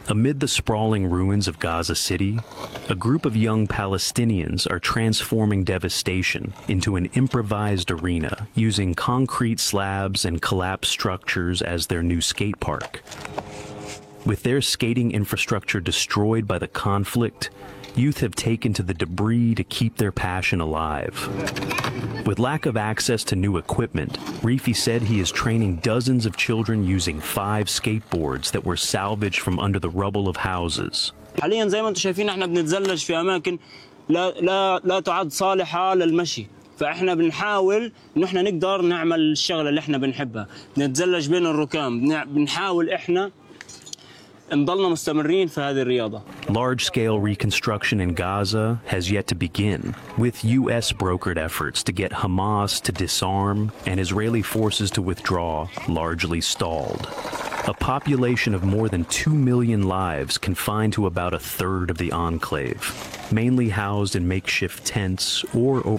Amid the sprawling ruins of Gaza City, a group of young Palestinians are transforming devastation into an improvised arena using concrete slabs and collapsed structures as their new skate park. With their skating infrastructure destroyed by the conflict, youth have taken to the debris to keep their passion alive. With lack of access to new equipment, Rifi said he is training dozens of children using 5 skateboards that were salvaged from under the rubble of houses. حاليا زي ما انتم شايفين احنا بنتزلج في اماكن لا تعد صالحة للمشي، فاحنا بنحاول ان احنا نقدر نعمل الشغلة اللي احنا بنحبها، نتزلج بين الركام، بنحاول احنا نضلنا مستمرين في هذه الرياضة. Large-scale reconstruction in Gaza has yet to begin, with U.S. brokered efforts to get Hamas to disarm and Israeli forces to withdraw largely stalled. A population of more than 2 million lives confined to about a third of the enclave, mainly housed in makeshift tents or